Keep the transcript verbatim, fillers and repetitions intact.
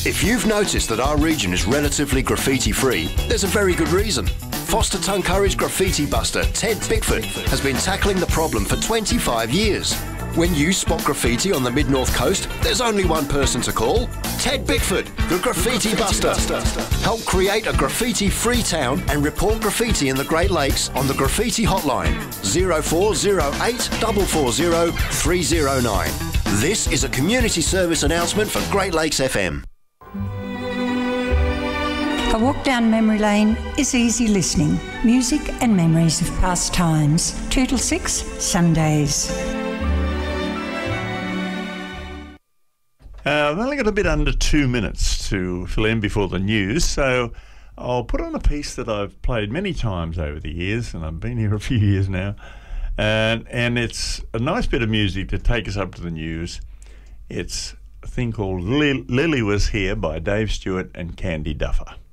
If you've noticed that our region is relatively graffiti-free, there's a very good reason. Foster Tuncurry's graffiti buster, Ted Bickford, has been tackling the problem for twenty-five years. When you spot graffiti on the Mid-North Coast, there's only one person to call. Ted Bickford, the Graffiti Buster. Help create a graffiti-free town and report graffiti in the Great Lakes on the Graffiti Hotline, zero four zero eight, four four zero, three zero nine. This is a community service announcement for Great Lakes F M. A walk down memory lane is easy listening. Music and memories of past times. two till six, Sundays. Uh, I've only got a bit under two minutes to fill in before the news, so I'll put on a piece that I've played many times over the years, and I've been here a few years now, and, and it's a nice bit of music to take us up to the news. It's a thing called Lily Was Here by Dave Stewart and Candy Duffer.